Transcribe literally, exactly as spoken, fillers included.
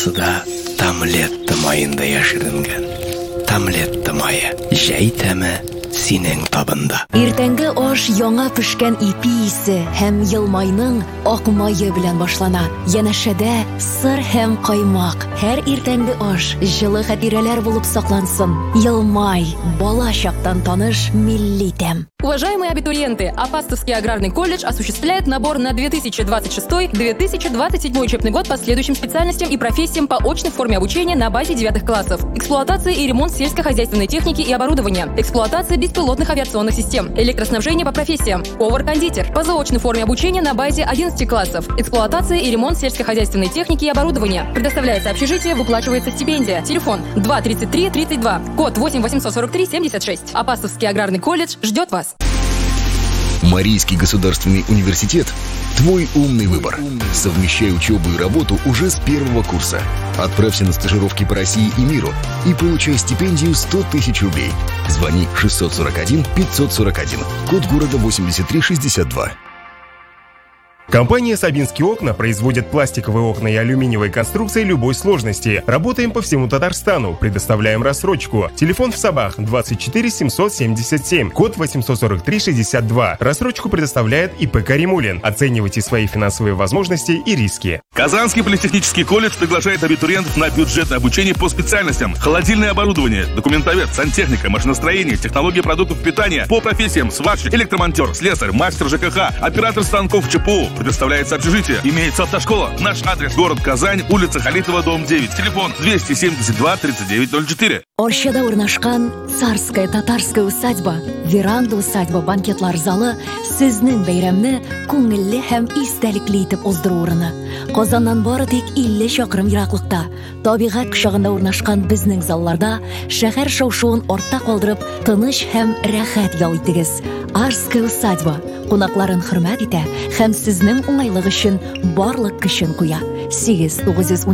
Барысы да Тамлетта майында яширенгән. Тамлетта майы җәй тәме синең табында. Иртәнге аш яңа пешкән ипи исе һәм елмайның ак майы белән башлана. Янәшәдә сыр һәм каймак. Һәр иртәнге аш җылы хатирәләр булып саклансын. Елмай, бала чактан таныш милли тәм. Уважаемые абитуриенты, Апастовский аграрный колледж осуществляет набор на две тысячи двадцать шестой — две тысячи двадцать седьмой учебный год по следующим специальностям и профессиям по очной форме обучения на базе девятых классов. Эксплуатация и ремонт сельскохозяйственной техники и оборудования. Эксплуатация беспилотных авиационных систем. Электроснабжение по профессиям. Повар-кондитер. По заочной форме обучения на базе одиннадцати классов. Эксплуатация и ремонт сельскохозяйственной техники и оборудования. Предоставляется общежитие, выплачивается стипендия. Телефон два тридцать три тридцать два. Код восемь восемьсот сорок три семьдесят шесть. Апастовский аграрный колледж ждет вас. Марийский государственный университет – твой умный выбор. Совмещай учебу и работу уже с первого курса. Отправься на стажировки по России и миру и получай стипендию сто тысяч рублей. Звони шестьсот сорок один пятьсот сорок один. Код города восемьдесят три шестьдесят два. Компания «Сабинские окна» производит пластиковые окна и алюминиевые конструкции любой сложности. Работаем по всему Татарстану. Предоставляем рассрочку. Телефон в Сабах двадцать четыре семьсот семьдесят семь. Код восемьсот сорок три шестьдесят два. Рассрочку предоставляет ИП «Каримулин». Оценивайте свои финансовые возможности и риски. Казанский политехнический колледж приглашает абитуриентов на бюджетное обучение по специальностям: холодильное оборудование, документовед, сантехника, машиностроение, технология продуктов питания, по профессиям сварщик, электромонтер, слесарь, мастер ЖКХ, оператор станков ЧПУ. Предоставляется общежитие. Имеется автошкола. Наш адрес: город Казань, улица Халитова, дом девять. Телефон двести семьдесят два тридцать девять ноль четыре. Оршада урнашкан царская татарская усадьба, веранда усадьба банкетлар залы сезнең бәйрәмне күңелле һәм истәлекле итеп уздыру урыны. Казаннан бары тик илле чакрым ераклыкта, табигать кочагында урнашкан безнең залларда шәһәр шау-шуын артта калдырып, тыныч һәм рәхәт ял итегез. Арская усадьба кунакларын хөрмәт итә һәм сезнең уңайлык өчен барлык көчен куя. сигез тугыз йөз